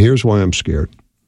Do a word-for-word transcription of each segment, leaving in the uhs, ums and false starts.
here's why I'm scared.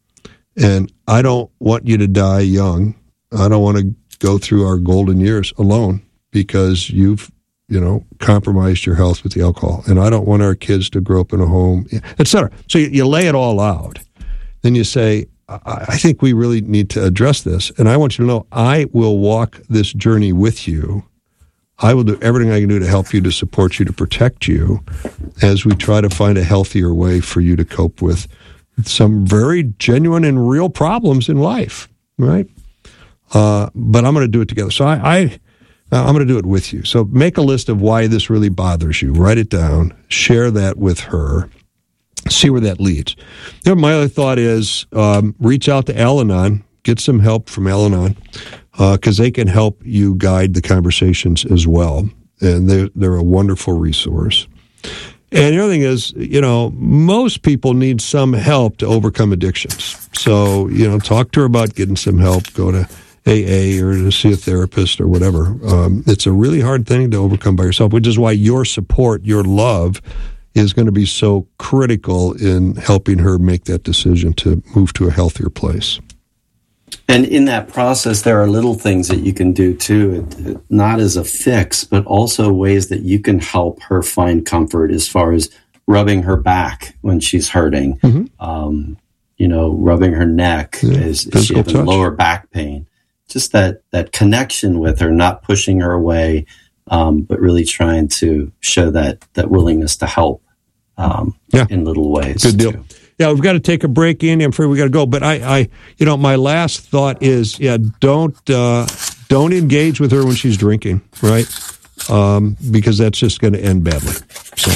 And I don't want you to die young. I don't want to go through our golden years alone because you've, you know, compromised your health with the alcohol. And I don't want our kids to grow up in a home, et cetera. So you, you lay it all out. Then you say, I, I think we really need to address this. And I want you to know, I will walk this journey with you. I will do everything I can do to help you, to support you, to protect you as we try to find a healthier way for you to cope with some very genuine and real problems in life, right? Uh, but I'm going to do it together. So I, I, I'm going to do it with you. So make a list of why this really bothers you. Write it down. Share that with her. See where that leads. You know, my other thought is um, reach out to Al-Anon. Get some help from Al-Anon. Because uh, they can help you guide the conversations as well. And they're, they're a wonderful resource. And the other thing is, you know, most people need some help to overcome addictions. So, you know, talk to her about getting some help. Go to A A or to see a therapist or whatever. Um, it's a really hard thing to overcome by yourself, which is why your support, your love, is going to be so critical in helping her make that decision to move to a healthier place. And in that process, there are little things that you can do, too, it, it, not as a fix, but also ways that you can help her find comfort as far as rubbing her back when she's hurting, mm-hmm. um, you know, rubbing her neck yeah, as, as she has lower back pain. Just that, that connection with her, not pushing her away, um, but really trying to show that, that willingness to help um, yeah. in little ways. Good deal. Too. Yeah, we've got to take a break, Andy. I'm afraid we got to go. But I, I, you know, my last thought is, yeah, don't uh, don't engage with her when she's drinking, right? Um, because that's just going to end badly. So,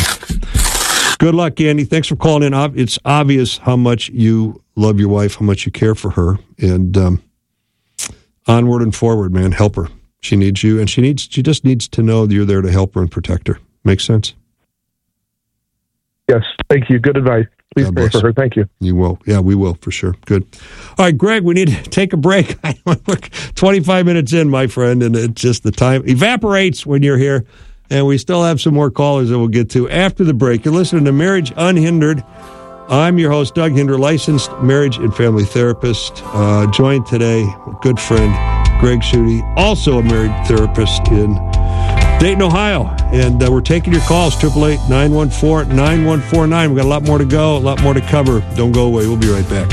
good luck, Andy. Thanks for calling in. It's obvious how much you love your wife, how much you care for her, and um, onward and forward, man. Help her. She needs you, and she needs. She just needs to know that you're there to help her and protect her. Makes sense? Yes. Thank you. Good advice. Please pray for her. Thank you. You will. Yeah, we will, for sure. Good. All right, Greg, we need to take a break. We're twenty-five minutes in, my friend, and it's just the time evaporates when you're here. And we still have some more callers that we'll get to after the break. You're listening to Marriage Unhindered. I'm your host, Doug Hinder, licensed marriage and family therapist. Uh, joined today with good friend Greg Schutte, also a marriage therapist in Dayton, Ohio. And uh, we're taking your calls, eight eight eight, nine one four, nine one four nine. We've got a lot more to go, a lot more to cover. Don't go away. We'll be right back.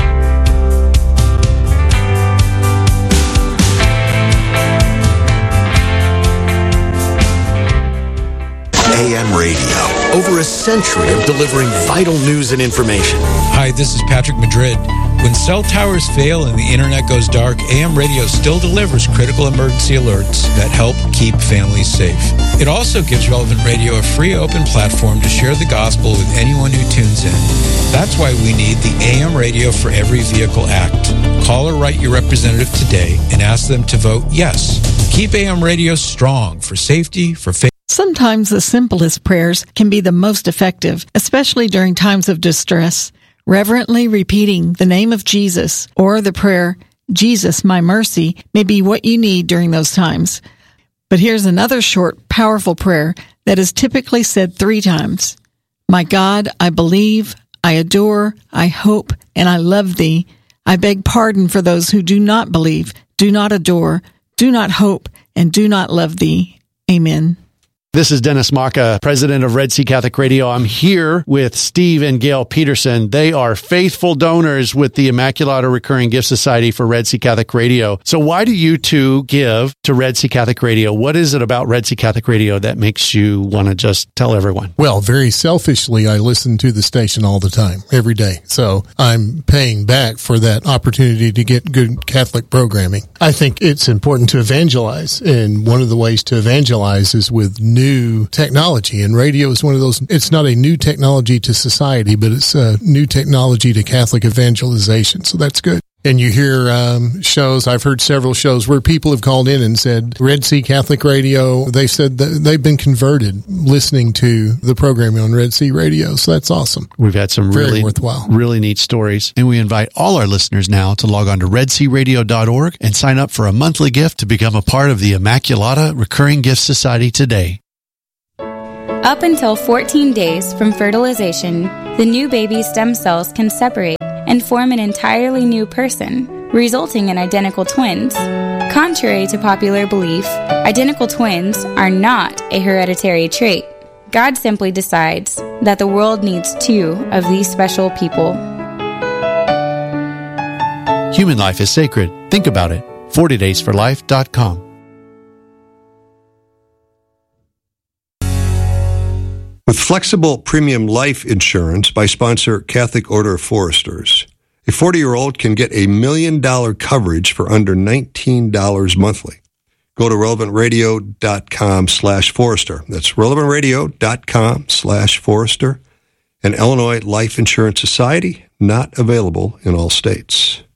A M Radio, over a century of delivering vital news and information. Hi, this is Patrick Madrid. When cell towers fail and the internet goes dark, A M Radio still delivers critical emergency alerts that help keep families safe. It also gives Relevant Radio a free open platform to share the gospel with anyone who tunes in. That's why we need the A M Radio for Every Vehicle Act. Call or write your representative today and ask them to vote yes. Keep A M Radio strong for safety, for faith. Sometimes the simplest prayers can be the most effective, especially during times of distress. Reverently repeating the name of Jesus or the prayer, Jesus, my mercy, may be what you need during those times. But here's another short, powerful prayer that is typically said three times. My God, I believe, I adore, I hope, and I love thee. I beg pardon for those who do not believe, do not adore, do not hope, and do not love thee. Amen. This is Dennis Maka, president of Red Sea Catholic Radio. I'm here with Steve and Gail Peterson. They are faithful donors with the Immaculata Recurring Gift Society for Red Sea Catholic Radio. So why do you two give to Red Sea Catholic Radio? What is it about Red Sea Catholic Radio that makes you want to just tell everyone? Well, very selfishly, I listen to the station all the time, every day. So I'm paying back for that opportunity to get good Catholic programming. I think it's important to evangelize, and one of the ways to evangelize is with new technology, and radio is one of those. It's not a new technology to society, but it's a new technology to Catholic evangelization, so that's good. And you hear um, shows, I've heard several shows where people have called in and said, Red Sea Catholic Radio, they've said that they've been converted listening to the programming on Red Sea Radio. So that's awesome. We've had some Very really, worthwhile. really neat stories. And we invite all our listeners now to log on to red sea radio dot org and sign up for a monthly gift to become a part of the Immaculata Recurring Gift Society today. Up until fourteen days from fertilization, the new baby's stem cells can separate and form an entirely new person, resulting in identical twins. Contrary to popular belief, identical twins are not a hereditary trait. God simply decides that the world needs two of these special people. Human life is sacred. Think about it. forty days for life dot com. With flexible premium life insurance by sponsor Catholic Order of Foresters, a forty-year-old can get a million dollar coverage for under nineteen dollars monthly. Go to relevant radio dot com slash Forester. That's relevant radio dot com slash Forester. An Illinois Life Insurance Society, not available in all states.